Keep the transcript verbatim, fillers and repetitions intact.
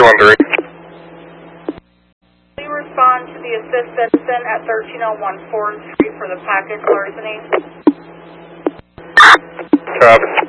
one three. Will you respond to the assistant at thirteen oh one Fourth Street for the package larceny? Copy.